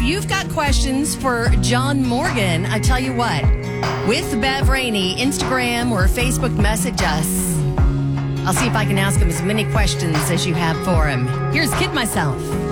you've got questions for John Morgan, I tell you what, with Bev Rainey, Instagram or Facebook message us. I'll see if I can ask him as many questions as you have for him. Here's Kid Myself.